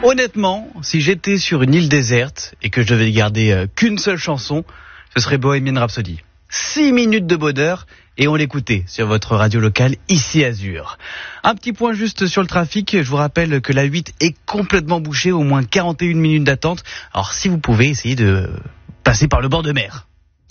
Honnêtement, si j'étais sur une île déserte et que je devais garder qu'une seule chanson, ce serait Bohemian Rhapsody. 6 minutes de bonheur et on l'écoutait sur votre radio locale ici Azur. Un petit point juste sur le trafic, je vous rappelle que la 8 est complètement bouchée, au moins 41 minutes d'attente. Alors si vous pouvez, essayez de passer par le bord de mer.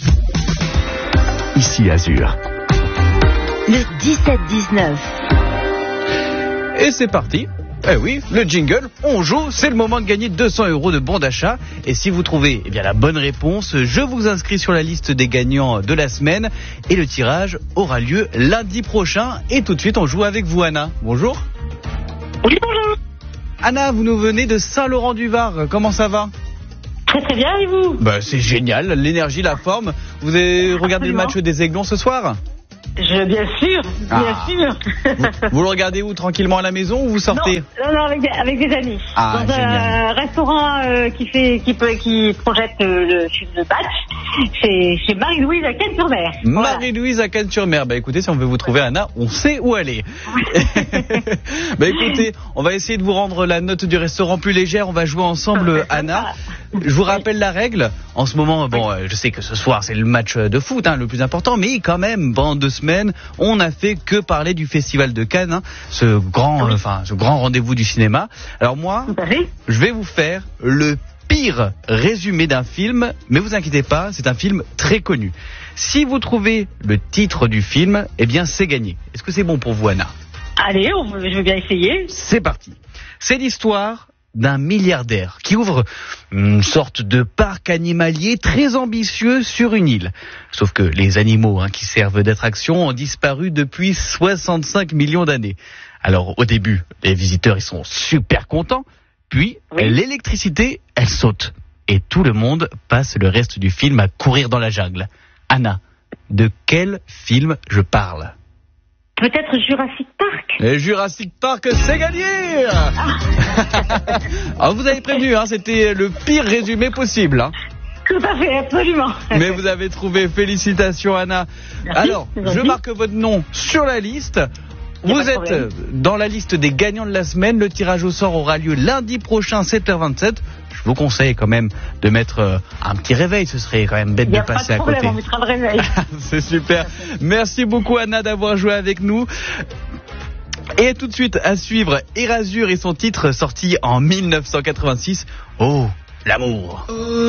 Ici Azur. Le 17-19. Et c'est parti. Eh oui, le jingle, on joue, c'est le moment de gagner 200 € de bons d'achat. Et si vous trouvez la bonne réponse, je vous inscris sur la liste des gagnants de la semaine. Et le tirage aura lieu lundi prochain. Et tout de suite, on joue avec vous, Anna. Bonjour. Oui, bonjour. Anna, vous nous venez de Saint-Laurent-du-Var. Comment ça va ? Très très bien, et vous ? C'est génial, l'énergie, la forme. Vous avez regardé le match des Aiglons ce soir ? Bien sûr. Vous le regardez où, tranquillement à la maison, ou vous sortez ? Non, avec des amis. Dans génial. Un restaurant qui projette le film de match. C'est chez Marie-Louise à Cannes-sur-Mer. Marie-Louise à Cannes-sur-Mer. Écoutez, si on veut vous trouver, Anna, on sait où aller. Écoutez, on va essayer de vous rendre la note du restaurant plus légère. On va jouer ensemble, Anna. Je vous rappelle la règle. En ce moment, je sais que ce soir, c'est le match de foot, le plus important. Mais quand même, pendant 2 semaines, on n'a fait que parler du Festival de Cannes, ce grand rendez-vous du cinéma. Alors moi, je vais vous faire le pire résumé d'un film, mais vous inquiétez pas, c'est un film très connu. Si vous trouvez le titre du film, c'est gagné. Est-ce que c'est bon pour vous, Anna ? Allez, je veux bien essayer. C'est parti. C'est l'histoire d'un milliardaire qui ouvre une sorte de parc animalier très ambitieux sur une île. Sauf que les animaux qui servent d'attraction ont disparu depuis 65 millions d'années. Alors au début, les visiteurs ils sont super contents, puis l'électricité, elle saute. Et tout le monde passe le reste du film à courir dans la jungle. Anna, de quel film je parle ? Peut-être Jurassic Park. Et Jurassic Park, c'est gagné. Alors vous avez prévenu, c'était le pire résumé possible. Tout à fait, absolument. Mais vous avez trouvé, félicitations Anna. Merci, alors, je marque votre nom sur la liste. Vous êtes dans la liste des gagnants de la semaine. Le tirage au sort aura lieu lundi prochain, 7h27. Je vous conseille quand même de mettre un petit réveil. Ce serait quand même bête de passer à côté. Il n'y a pas de problème, on mettra le réveil. C'est super. Merci beaucoup Anna d'avoir joué avec nous. Et tout de suite à suivre Erasure et son titre sorti en 1986. Oh, l'amour.